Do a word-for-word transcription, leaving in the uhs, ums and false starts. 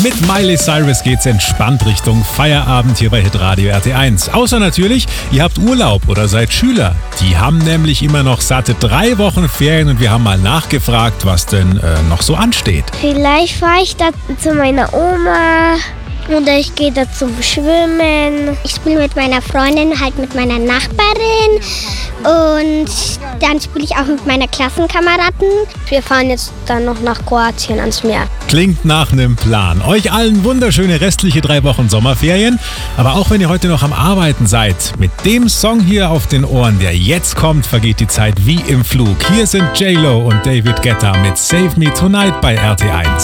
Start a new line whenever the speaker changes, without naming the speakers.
Mit Miley Cyrus geht's entspannt Richtung Feierabend hier bei Hitradio R T eins. Außer natürlich, ihr habt Urlaub oder seid Schüler. Die haben nämlich immer noch satte drei Wochen Ferien und wir haben mal nachgefragt, was denn äh, noch so ansteht.
Vielleicht fahre ich da zu meiner Oma oder ich gehe da zum Schwimmen. Ich spiele mit meiner Freundin, halt mit meiner Nachbarin und dann spiele ich auch mit meiner Klassenkameraden. Wir fahren jetzt dann noch nach Kroatien ans Meer.
Klingt nach einem Plan. Euch allen wunderschöne restliche drei Wochen Sommerferien. Aber auch wenn ihr heute noch am Arbeiten seid, mit dem Song hier auf den Ohren, der jetzt kommt, vergeht die Zeit wie im Flug. Hier sind J-Lo und David Guetta mit Save Me Tonight bei R T eins.